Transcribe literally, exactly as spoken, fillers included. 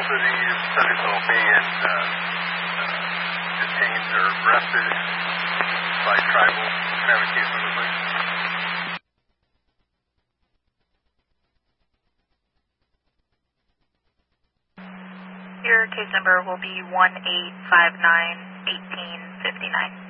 both of these subjects will be in, uh, uh, detained or arrested by tribal. Can I have a case number, please? Your case number will be one eight five nine one eight five nine.